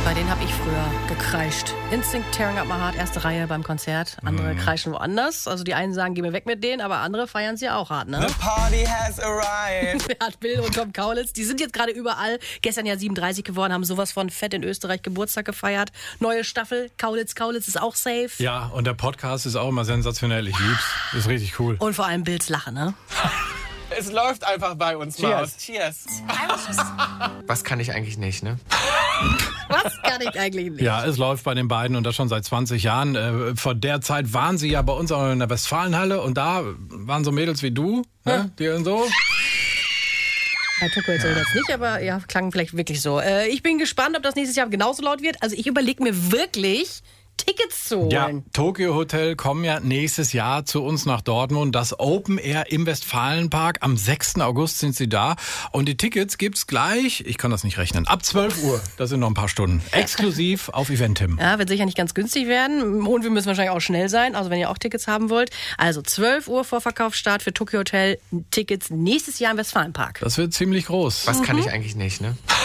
Bei denen habe ich früher gekreischt. Instinct Tearing Up My Heart, erste Reihe beim Konzert. Andere kreischen woanders. Also die einen sagen, geh mir weg mit denen, aber andere feiern sie auch hart, ne? The party has arrived. Beat Bill und Tom Kaulitz, die sind jetzt gerade überall. Gestern ja 37 geworden, haben sowas von fett in Österreich Geburtstag gefeiert. Neue Staffel, Kaulitz ist auch safe. Ja, und der Podcast ist auch immer sensationell. Ich lieb's. Ist richtig cool. Und vor allem Bills Lache, ne? Es läuft einfach bei uns, Maus. Cheers. Was kann ich eigentlich nicht, ne? Was kann ich eigentlich nicht? Ja, es läuft bei den beiden und das schon seit 20 Jahren. Vor der Zeit waren sie ja bei uns auch in der Westfalenhalle und da waren so Mädels wie du, ne? Die und so. Bei Tokyo Hotel das nicht, aber ja, klang vielleicht wirklich so. Ich bin gespannt, ob das nächstes Jahr genauso laut wird. Also ich überlege mir wirklich, Tickets zu holen. Ja, Tokyo Hotel kommen ja nächstes Jahr zu uns nach Dortmund. Das Open Air im Westfalenpark. Am 6. August sind sie da. Und die Tickets gibt's gleich, ich kann das nicht rechnen, ab 12 Uhr. Das sind noch ein paar Stunden. Exklusiv auf Eventim. Ja, wird sicher nicht ganz günstig werden. Und wir müssen wahrscheinlich auch schnell sein, also wenn ihr auch Tickets haben wollt. Also 12 Uhr Vorverkaufsstart für Tokyo Hotel. Tickets nächstes Jahr im Westfalenpark. Das wird ziemlich groß. Was kann ich eigentlich nicht, ne?